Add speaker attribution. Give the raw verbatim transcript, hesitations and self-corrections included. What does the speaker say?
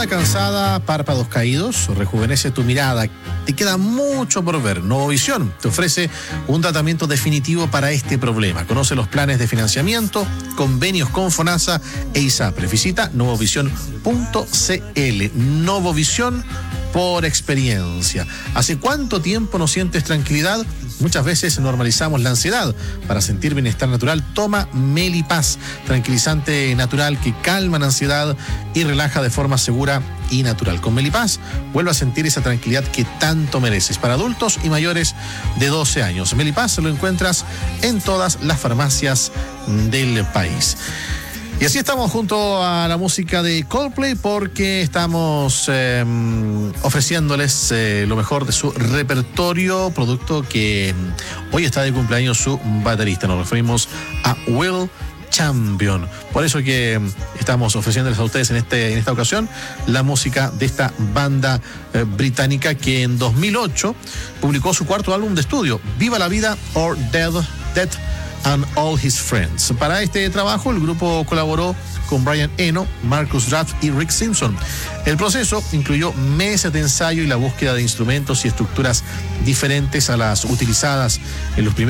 Speaker 1: Mirada cansada, párpados caídos, rejuvenece tu mirada. Te queda mucho por ver. Novovisión te ofrece un tratamiento definitivo para este problema. Conoce los planes de financiamiento, convenios con FONASA e ISAPRE. Visita novovisión punto c l. Novovisión por experiencia. ¿Hace cuánto tiempo no sientes tranquilidad? Muchas veces normalizamos la ansiedad. Para sentir bienestar natural, toma Melipaz, tranquilizante natural que calma la ansiedad y relaja de forma segura y natural. Con Melipaz, vuelve a sentir esa tranquilidad que tanto mereces. Para adultos y mayores de doce años. Melipaz lo encuentras en todas las farmacias del país. Y así estamos junto a la música de Coldplay porque estamos eh, ofreciéndoles eh, lo mejor de su repertorio, producto que hoy está de cumpleaños su baterista. Nos referimos a Will Champion. Por eso que estamos ofreciéndoles a ustedes en, este, en esta ocasión la música de esta banda eh, británica que en dos mil ocho publicó su cuarto álbum de estudio, Viva la Vida or Dead, Dead and All His Friends. Para este trabajo el grupo colaboró con Brian Eno, Marcus Rath y Rick Simpson. El proceso incluyó meses de ensayo y la búsqueda de instrumentos y estructuras diferentes a las utilizadas en los primeros